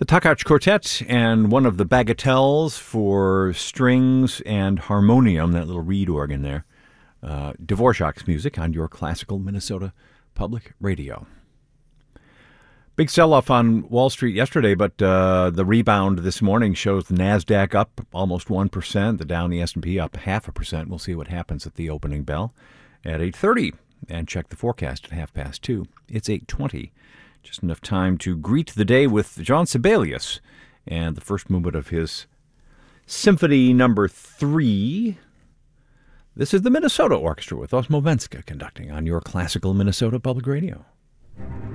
The Takacs Quartet and one of the bagatelles for strings and harmonium, that little reed organ there. Dvorak's music on your classical Minnesota Public Radio. Big sell-off on Wall Street yesterday, but the rebound this morning shows the NASDAQ up almost 1%, the Dow and the S&P up 0.5%. We'll see what happens at the opening bell at 8:30 and check the forecast at 2:30. It's 8:20. Just enough time to greet the day with John Sibelius and the first movement of his Symphony No. 3. This is the Minnesota Orchestra with Osmo Venska conducting on your classical Minnesota Public Radio.